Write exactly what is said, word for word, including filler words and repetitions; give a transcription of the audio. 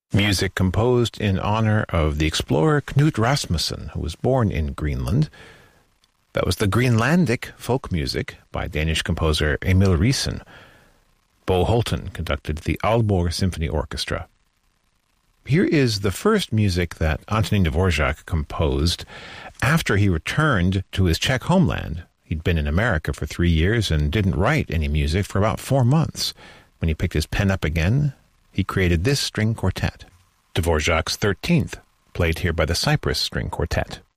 Music composed in honor of the explorer Knut Rasmussen, who was born in Greenland. That was the Greenlandic folk music by Danish composer Emil Riisen. Bo Holten conducted the Aalborg Symphony Orchestra. Here is the first music that Antonin Dvorak composed after he returned to his Czech homeland. He'd been in America for three years and didn't write any music for about four months. When he picked his pen up again, he created this string quartet, Dvorak's thirteenth, played here by the Cyprus String Quartet.